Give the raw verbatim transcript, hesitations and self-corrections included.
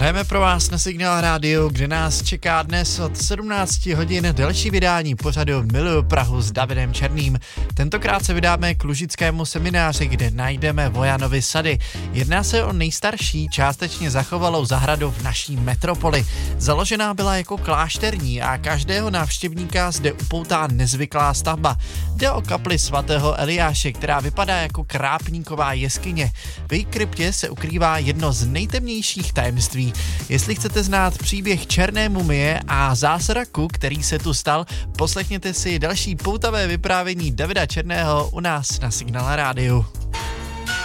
Hrajeme pro vás na Signál rádiu, kde nás čeká dnes od sedmnácti hodin další vydání pořadu Miluju Prahu s Davidem Černým. Tentokrát se vydáme k lužickému semináři, kde najdeme Vojanovy sady. Jedná se o nejstarší částečně zachovalou zahradu v naší metropoli. Založená byla jako klášterní a každého návštěvníka zde upoutá nezvyklá stavba. Jde o kapli svatého Eliáše, která vypadá jako krápníková jeskyně. V její kryptě se ukrývá jedno z nejtemnějších tajemství. Jestli chcete znát příběh černé mumie a zásraku, který se tu stal, poslechněte si další poutavé vyprávění Davida Černého u nás na Signál rádiu.